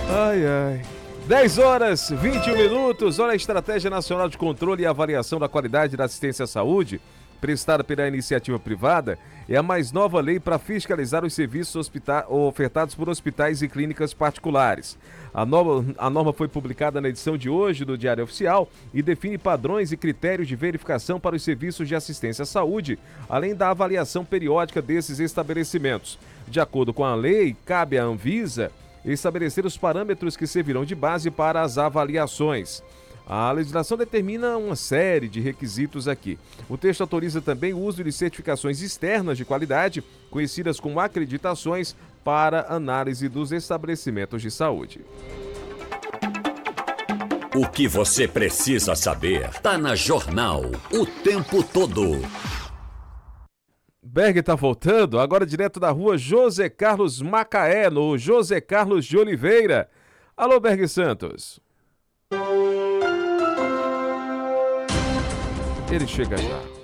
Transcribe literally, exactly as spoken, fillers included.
Ai, ai. dez horas, vinte e um minutos. Olha, a Estratégia Nacional de Controle e Avaliação da Qualidade da Assistência à Saúde, prestada pela iniciativa privada, é a mais nova lei para fiscalizar os serviços hospita- ofertados por hospitais e clínicas particulares. A nova, a norma foi publicada na edição de hoje do Diário Oficial e define padrões e critérios de verificação para os serviços de assistência à saúde, além da avaliação periódica desses estabelecimentos. De acordo com a lei, cabe à Anvisa estabelecer os parâmetros que servirão de base para as avaliações. A legislação determina uma série de requisitos aqui. O texto autoriza também o uso de certificações externas de qualidade, conhecidas como acreditações, para análise dos estabelecimentos de saúde. O que você precisa saber está na Jornal o tempo todo. Berg tá voltando, agora direto da rua José Carlos Macaé, no José Carlos de Oliveira. Alô, Berg Santos. Ele chega já.